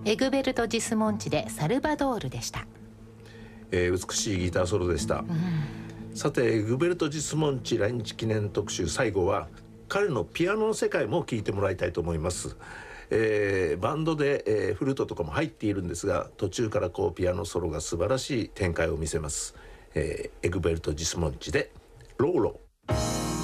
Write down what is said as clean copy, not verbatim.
エグベルト・ジスモンチでサルバドールでした。 美しいギターソロでした、さてエグベルト・ジスモンチ来日記念特集、最後は彼のピアノの世界も聴いてもらいたいと思います。バンドで、フルートとかも入っているんですが、途中からピアノソロが素晴らしい展開を見せます。エグベルト・ジスモンチでローロー。